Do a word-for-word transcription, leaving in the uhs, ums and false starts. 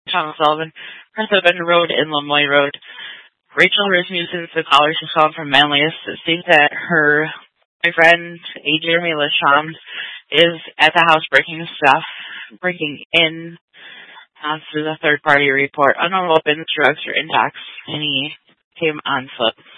Thomas Sullivan, Prince Road and Lamoille Road. Rachel Rasmussen, the caller she called from Manlius, states that her boyfriend, A. Jeremy Lacham, is at the house breaking stuff, breaking in. Uh, this is a third-party report. Unknown weapons, drugs, or intox, and he came on foot.